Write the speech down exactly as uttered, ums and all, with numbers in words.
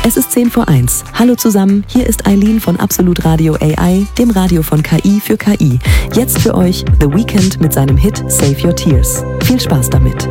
Es ist zehn vor eins. Hallo zusammen, hier ist Eileen von Absolut Radio A I, dem Radio von K I für K I. Jetzt für euch The Weeknd mit seinem Hit Save Your Tears. Viel Spaß damit.